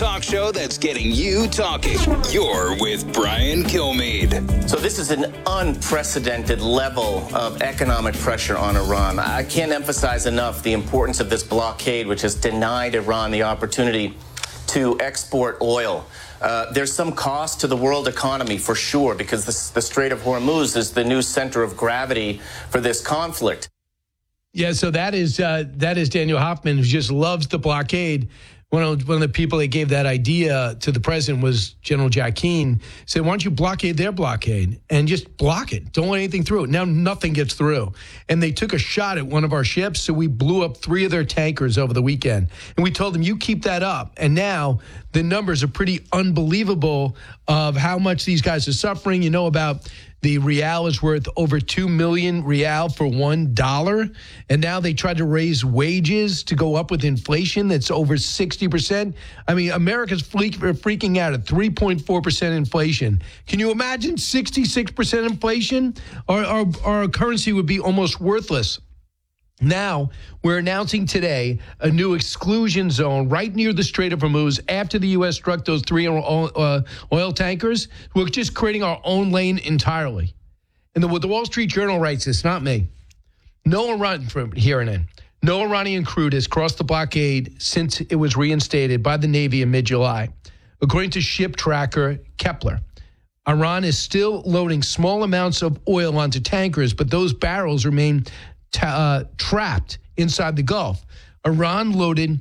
talk show that's getting you talking. You're with Brian Kilmeade. So this is an unprecedented level of economic pressure on Iran. I can't emphasize enough the importance of this blockade, which has denied Iran the opportunity to export oil. There's some cost to the world economy for sure, because the Strait of Hormuz is the new center of gravity for this conflict. Yeah, so that is Daniel Hoffman, who just loves the blockade. One of the people that gave that idea to the president was General Jack Keane. Said, why don't you blockade their blockade and just block it? Don't let anything through. Now nothing gets through. And they took a shot at one of our ships, so we blew up 3 of their tankers over the weekend. And we told them, you keep that up. And now the numbers are pretty unbelievable of how much these guys are suffering. You know about the rial is worth over 2 million rial for $1. And now they tried to raise wages to go up with inflation that's over 60%. I mean, America's freaking out at 3.4% inflation. Can you imagine 66% inflation? Our currency would be almost worthless. Now, we're announcing today a new exclusion zone right near the Strait of Hormuz after the U.S. struck those 3 oil tankers. We're just creating our own lane entirely. And the Wall Street Journal writes this, not me. No Iranian crude has crossed the blockade since it was reinstated by the Navy in mid-July. According to ship tracker Kepler, Iran is still loading small amounts of oil onto tankers, but those barrels remain trapped inside the Gulf. Iran loaded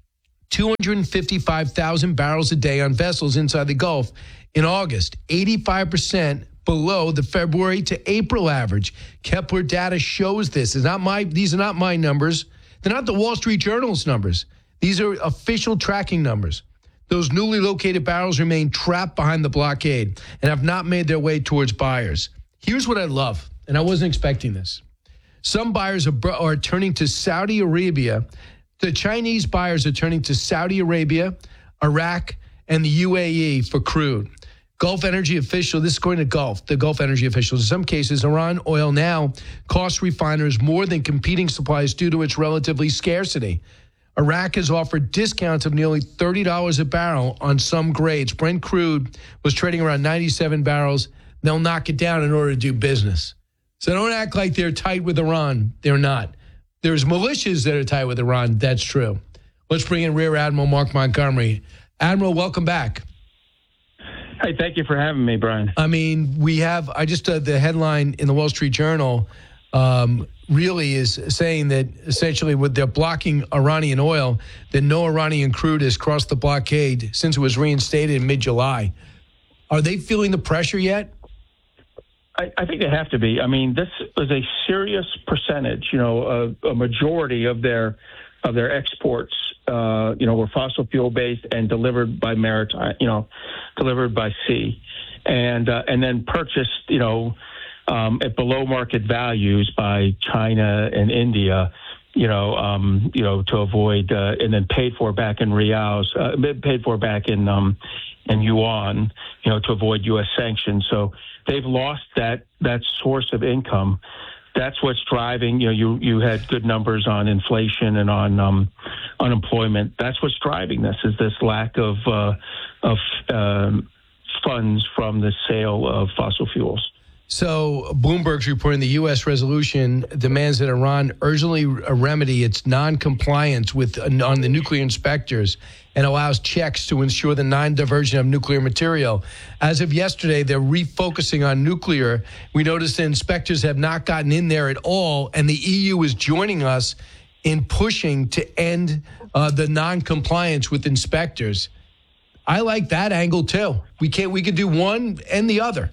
255,000 barrels a day on vessels inside the Gulf in August, 85% below the February to April average. Kepler data shows this. These are not my numbers. They're not the Wall Street Journal's numbers. These are official tracking numbers. Those newly located barrels remain trapped behind the blockade and have not made their way towards buyers. Here's what I love, and I wasn't expecting this. Some buyers are turning to Saudi Arabia. The Chinese buyers are turning to Saudi Arabia, Iraq, and the UAE for crude. Gulf energy official, this is according to the Gulf energy officials. In some cases, Iran oil now costs refiners more than competing supplies due to its relatively scarcity. Iraq has offered discounts of nearly $30 a barrel on some grades. Brent crude was trading around 97 barrels. They'll knock it down in order to do business. So don't act like they're tight with Iran. They're not. There's militias that are tight with Iran. That's true. Let's bring in Rear Admiral Mark Montgomery. Admiral, welcome back. Hey, thank you for having me, Brian. I mean, the headline in the Wall Street Journal really is saying that essentially they're blocking Iranian oil, that no Iranian crude has crossed the blockade since it was reinstated in mid-July. Are they feeling the pressure yet? I think they have to be. I mean, this is a serious percentage, a majority of their exports, were fossil fuel based and delivered by maritime, delivered by sea, and then purchased, at below market values by China and India, to avoid, and then paid for back in rials, paid for back in yuan, to avoid U.S. sanctions. So they've lost that source of income. That's what's driving. You had good numbers on inflation and on unemployment. That's what's driving this. Is this lack of funds from the sale of fossil fuels. So Bloomberg's reporting the U.S. resolution demands that Iran urgently remedy its non-compliance on the nuclear inspectors and allows checks to ensure the non-diversion of nuclear material. As of yesterday, they're refocusing on nuclear. We noticed the inspectors have not gotten in there at all, and the EU is joining us in pushing to end the non-compliance with inspectors. I like that angle, too. We could do one and the other.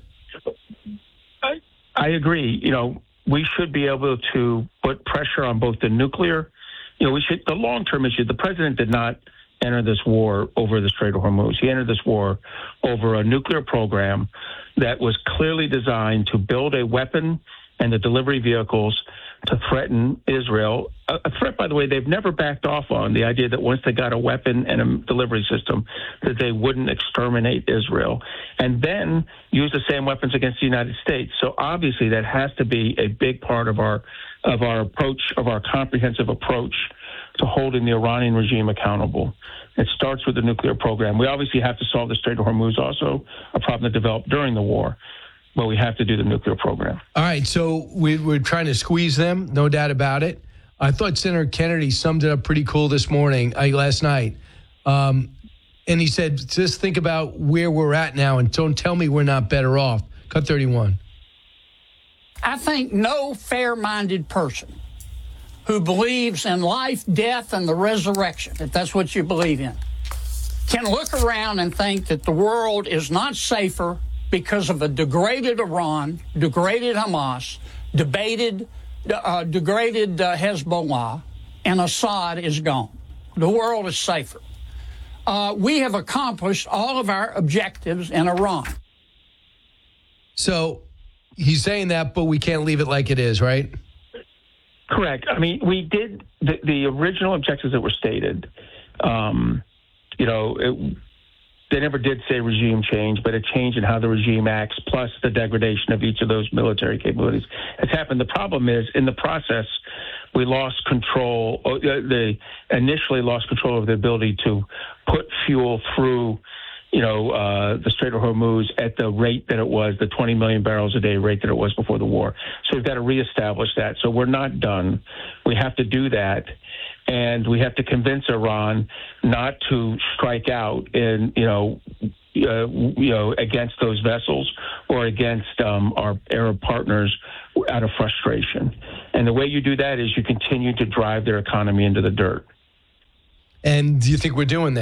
I agree. We should be able to put pressure on both the nuclear. The long-term issue. The president did not enter this war over the Strait of Hormuz. He entered this war over a nuclear program that was clearly designed to build a weapon and the delivery vehicles to threaten Israel. A threat, by the way, they've never backed off on, the idea that once they got a weapon and a delivery system, that they wouldn't exterminate Israel, and then use the same weapons against the United States. So obviously that has to be a big part of our approach, of our comprehensive approach to holding the Iranian regime accountable. It starts with the nuclear program. We obviously have to solve the Strait of Hormuz, also a problem that developed during the war, but we have to do the nuclear program. All right, so we're trying to squeeze them, no doubt about it. I thought Senator Kennedy summed it up pretty cool last night. And he said, just think about where we're at now and don't tell me we're not better off. Cut 31. I think no fair-minded person who believes in life, death, and the resurrection, if that's what you believe in, can look around and think that the world is not safer because of a degraded Iran, degraded Hamas, degraded Hezbollah, and Assad is gone. The world is safer. We have accomplished all of our objectives in Iran. So he's saying that, but we can't leave it like it is, right? Correct. I mean, we did the original objectives that were stated. They never did say regime change, but a change in how the regime acts, plus the degradation of each of those military capabilities has happened. The problem is, in the process, we lost control. They initially lost control of the ability to put fuel through, the Strait of Hormuz at the rate that it was, the 20 million barrels a day rate that it was before the war. So we've got to reestablish that. So we're not done. We have to do that. And we have to convince Iran not to strike out against those vessels or against our Arab partners out of frustration. And the way you do that is you continue to drive their economy into the dirt. And do you think we're doing that?